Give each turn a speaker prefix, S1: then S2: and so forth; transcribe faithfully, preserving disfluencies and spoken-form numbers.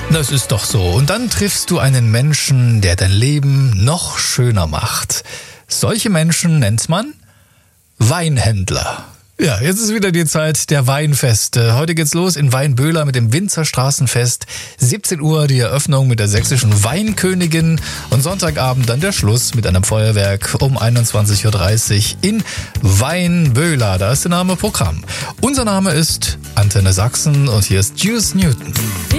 S1: Das ist doch so. Und dann triffst du einen Menschen, der dein Leben noch schöner macht. Solche Menschen nennt man Weinhändler. Ja, jetzt ist wieder die Zeit der Weinfeste. Heute geht's los in Weinböhler mit dem Winzerstraßenfest. siebzehn Uhr die Eröffnung mit der sächsischen Weinkönigin und Sonntagabend dann der Schluss mit einem Feuerwerk um einundzwanzig Uhr dreißig in Weinböhler. Da ist der Name Programm. Unser Name ist Antenne Sachsen und hier ist Juice Newton.